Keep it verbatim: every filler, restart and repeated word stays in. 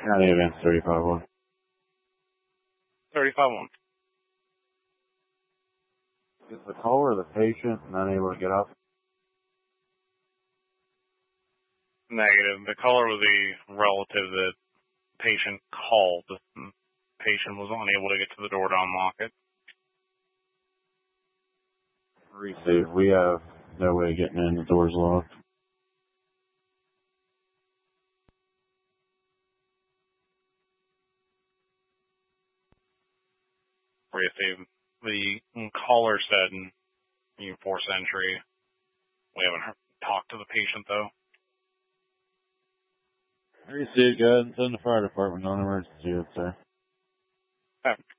County Events thirty-five one. thirty-five one. Is the caller the patient and unable to get up? Negative. The caller was a relative that patient called. The patient was unable to get to the door to unlock it. Receive. We have no way of getting in. The door's locked. Receive. The caller said you force entry. We haven't heard, talked to the patient though. Receive. Go ahead and send the fire department on emergency, sir. Okay.